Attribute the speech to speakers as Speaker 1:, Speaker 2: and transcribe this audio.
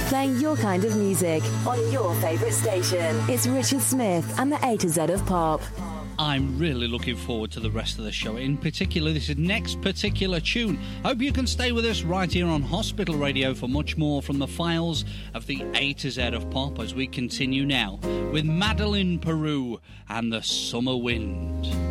Speaker 1: playing your kind of music on your favourite station. It's Richard Smith and the A to Z of Pop.
Speaker 2: I'm really looking forward to the rest of the show. In particular, this next particular tune. Hope you can stay with us right here on Hospital Radio for much more from the files of the A to Z of Pop as we continue now with Madeline Peru and the Summer Wind.